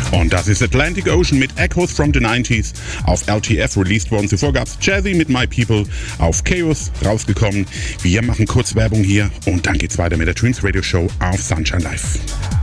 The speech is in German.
Und das ist Atlantic Ocean mit Echoes from the 90s auf LTF released worden. Zuvor gab's Jazzy mit My People auf Chaos rausgekommen. Wir machen kurz Werbung hier und dann geht's weiter mit der Twins Radio Show auf Sunshine Live.